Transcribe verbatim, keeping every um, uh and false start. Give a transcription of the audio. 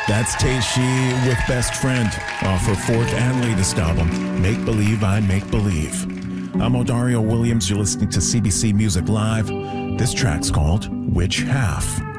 That's Teishi with Best Friend off her fourth and latest album, Make Believe I Make Believe. I'm Odario Williams. You're listening to C B C Music Live. This track's called Which Half?